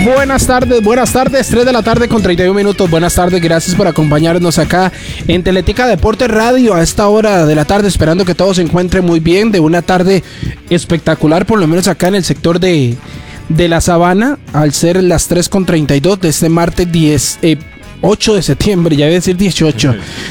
Buenas tardes, 3 de la tarde con 31 minutos. Buenas tardes, gracias por acompañarnos acá en Teletica Deporte Radio a esta hora de la tarde, esperando que todos se encuentren muy bien, de una tarde espectacular, por lo menos acá en el sector de la Sabana, al ser las 3:32 de este martes 8 de septiembre, ya iba a decir 18,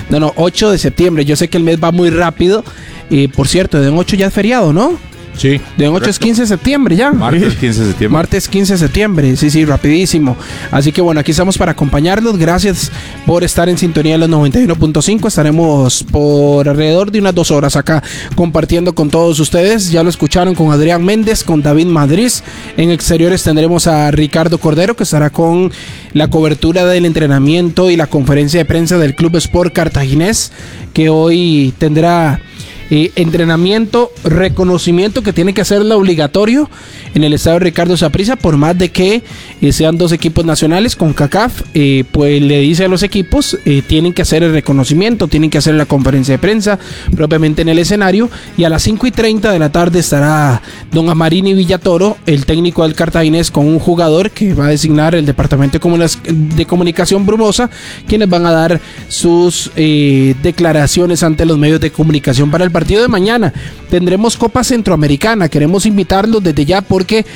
8 de septiembre, yo sé que el mes va muy rápido, por cierto, de 8 ya es feriado, ¿no? Sí. De 8 es 15 de septiembre ya. Martes 15 de septiembre. Martes 15 de septiembre, sí, rapidísimo. Así que bueno, aquí estamos para acompañarlos. Gracias por estar en sintonía de los 91.5. Estaremos por alrededor de unas 2 horas acá compartiendo con todos ustedes. Ya lo escucharon con Adrián Méndez, con David Madrid. En exteriores tendremos a Ricardo Cordero, que estará con la cobertura del entrenamiento y la conferencia de prensa del Club Sport Cartaginés, que hoy tendrá entrenamiento, reconocimiento que tiene que hacerlo obligatorio en el estadio Ricardo Saprissa, por más de que sean 2 equipos nacionales. Con CACAF pues le dice a los equipos tienen que hacer el reconocimiento, tienen que hacer la conferencia de prensa propiamente en el escenario, y a las 5:30 de la tarde estará don Amarini Villatoro, el técnico del Cartaginés, con un jugador que va a designar el departamento de comunicación Brumosa, quienes van a dar sus declaraciones ante los medios de comunicación para el partido de mañana. Tendremos Copa Centroamericana, queremos invitarlos desde ya porque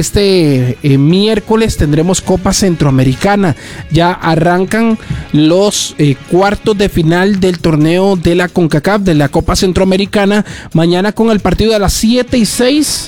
este miércoles tendremos Copa Centroamericana. Ya arrancan los cuartos de final del torneo de la CONCACAF, de la Copa Centroamericana. Mañana con el partido a las 7:06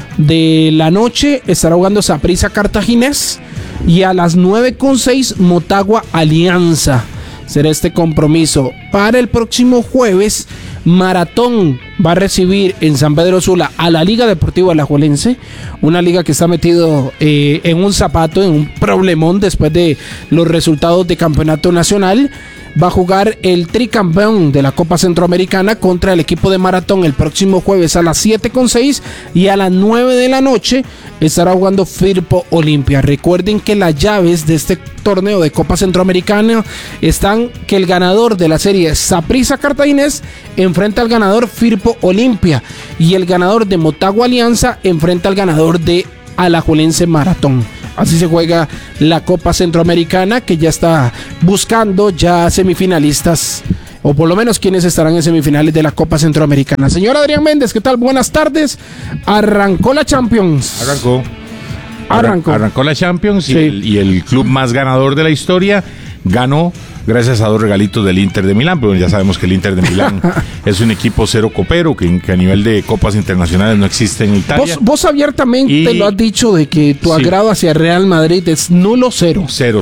de la noche estará jugando Saprissa Cartaginés, y a las 9:06 Motagua Alianza. Será este compromiso. Para el próximo jueves, Maratón va a recibir en San Pedro Sula a la Liga Deportiva Alajuelense, una liga que está metido en un zapato, en un problemón después de los resultados de campeonato nacional. Va a jugar el tricampeón de la Copa Centroamericana contra el equipo de Maratón el próximo jueves a las 7:06, y a las 9 de la noche estará jugando Firpo Olimpia. Recuerden que las llaves de este torneo de Copa Centroamericana están que el ganador de la serie Saprissa Cartaginés enfrenta al ganador Firpo Olimpia, y el ganador de Motagua Alianza enfrenta al ganador de Alajuelense Maratón. Así se juega la Copa Centroamericana, que ya está buscando ya semifinalistas, o por lo menos quienes estarán en semifinales de la Copa Centroamericana. Señor Adrián Méndez, ¿qué tal? Buenas tardes. Arrancó la Champions. Arrancó la Champions, sí. y el club más ganador de la historia ganó gracias a 2 regalitos del Inter de Milán. Pero ya sabemos que el Inter de Milán es un equipo cero copero, que a nivel de copas internacionales no existe en Italia. Vos abiertamente lo has dicho, de que tu agrado hacia Real Madrid es nulo, cero. Cero,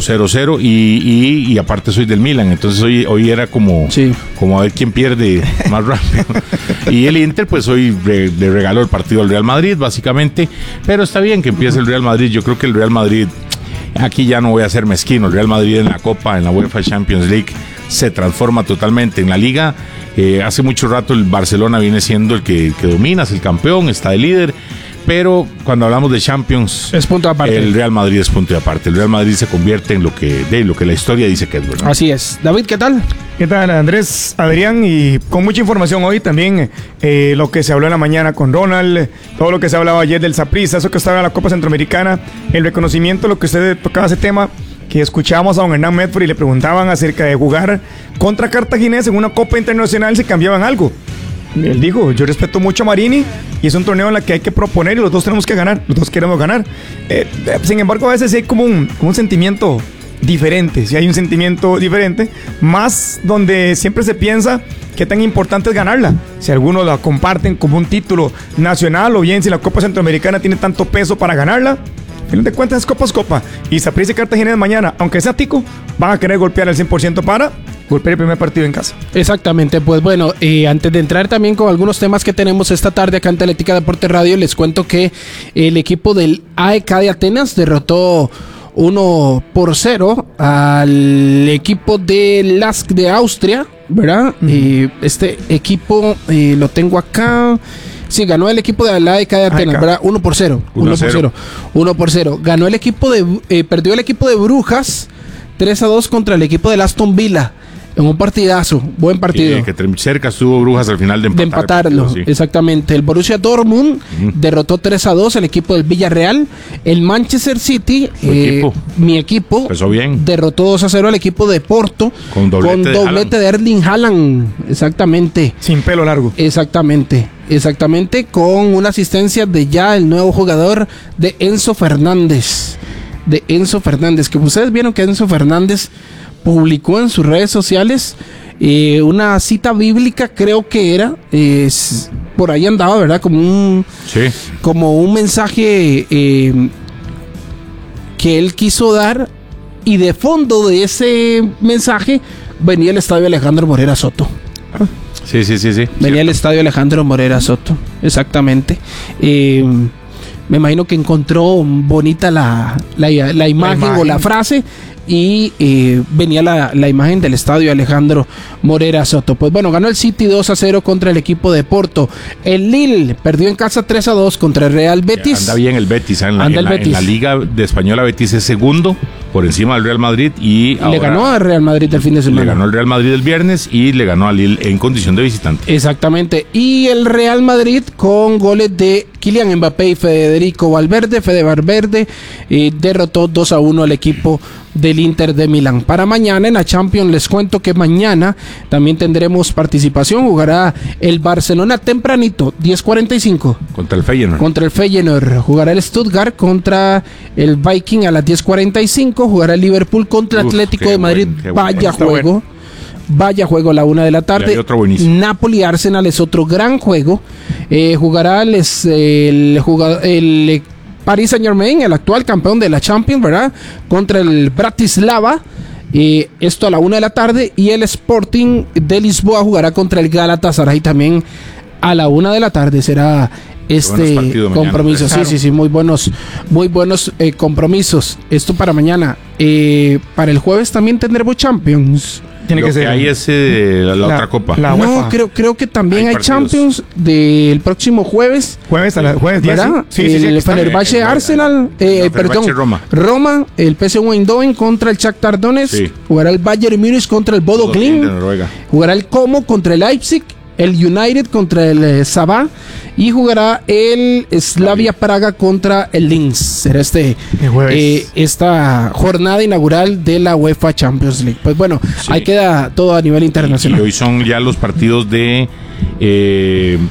y aparte soy del Milán, entonces hoy era como a ver quién pierde más rápido. Y el Inter, pues hoy le regaló el partido al Real Madrid, básicamente. Pero está bien que empiece el Real Madrid. Yo creo que el Real Madrid, aquí ya no voy a ser mezquino, el Real Madrid en la Copa, en la UEFA Champions League, se transforma totalmente. En la Liga, hace mucho rato el Barcelona viene siendo el que domina, es el campeón, está de líder, pero cuando hablamos de Champions, es punto aparte. El Real Madrid es punto de aparte. El Real Madrid se convierte en lo que la historia dice que es, ¿verdad? Así es. David, ¿qué tal? ¿Qué tal, Andrés, Adrián? Y con mucha información hoy también, lo que se habló en la mañana con Ronald, todo lo que se hablaba ayer del Saprissa, eso que estaba en la Copa Centroamericana, el reconocimiento, lo que usted tocaba ese tema, que escuchábamos a don Hernán Medford y le preguntaban acerca de jugar contra Cartaginés en una Copa Internacional, si cambiaban algo. Él dijo, yo respeto mucho a Marini y es un torneo en el que hay que proponer y los dos tenemos que ganar, los dos queremos ganar. Sin embargo, a veces hay como un sentimiento diferente, si hay un sentimiento diferente, más donde siempre se piensa qué tan importante es ganarla, si algunos la comparten como un título nacional, o bien si la Copa Centroamericana tiene tanto peso para ganarla. Al final de cuentas es Copa, y Saprissa y Cartaginés mañana, aunque sea tico, van a querer golpear al 100% para golpear el primer partido en casa. Exactamente, pues bueno, antes de entrar también con algunos temas que tenemos esta tarde acá en Teletica Deporte Radio, les cuento que el equipo del AEK de Atenas derrotó 1-0 al equipo de LASK de Austria, ¿verdad? Este equipo lo tengo acá. Sí, ganó el equipo de la AEK de Atenas, ¿verdad? 1-0. 1-0. Ganó el equipo perdió el equipo de Brujas 3-2 contra el equipo del Aston Villa En un partidazo, buen partido. Que cerca estuvo Brujas al final de empatarlo. Partido, sí. Exactamente. El Borussia Dortmund derrotó 3-2 al equipo del Villarreal. El Manchester City, mi equipo, bien, derrotó 2-0 al equipo de Porto con doblete de Erling Haaland. Exactamente. Sin pelo largo. Exactamente, con una asistencia de ya el nuevo jugador de Enzo Fernández. Que ustedes vieron que Enzo Fernández publicó en sus redes sociales una cita bíblica, creo que era, por ahí andaba, ¿verdad? Como un mensaje que él quiso dar, y de fondo de ese mensaje venía el estadio Alejandro Morera Soto. Sí. Venía el estadio Alejandro Morera Soto, exactamente. Me imagino que encontró bonita la imagen o la frase, y venía la imagen del estadio Alejandro Morera Soto. Pues bueno, ganó el City 2-0 contra el equipo de Porto. El Lille perdió en casa 3-2 contra el Real Betis. Anda bien el Betis, en la Liga de Española Betis es segundo por encima del Real Madrid, y le ganó al Real Madrid el fin de semana. Le ganó el Real Madrid el viernes y le ganó al Lille en condición de visitante. Exactamente. Y el Real Madrid, con goles de Kylian Mbappé y Fede Valverde, derrotó 2-1 al equipo del Inter de Milán. Para mañana en la Champions les cuento que mañana también tendremos participación. Jugará el Barcelona tempranito, 10:45 contra el Feyenoord. Jugará el Stuttgart contra el Viking a las 10:45. Jugará el Liverpool contra el Atlético de Madrid. Vaya juego a la 1 de la tarde. Napoli Arsenal es otro gran juego. Jugará el Paris Saint-Germain, el actual campeón de la Champions, ¿verdad? Contra el Bratislava. Esto a la 1 de la tarde. Y el Sporting de Lisboa jugará contra el Galatasaray también a la 1 de la tarde. Será compromiso. Claro. Sí, muy buenos compromisos. Esto para mañana. Para el jueves también tendremos Champions. Tiene que ser. Ahí es la otra copa. No, creo que también hay Champions del próximo jueves. Jueves 10. ¿Verdad? Sí, el Fenerbahce Arsenal, Roma, el PSV Eindhoven contra el Shakhtar Donetsk. Sí. Jugará el Bayern Múnich contra el Bodo Glimt. Jugará el Como contra el Leipzig. El United contra el Sabah, y jugará el Slavia Praga contra el Linz. Será esta jornada inaugural de la UEFA Champions League. Pues bueno, ahí queda todo a nivel internacional. Y hoy son ya los partidos de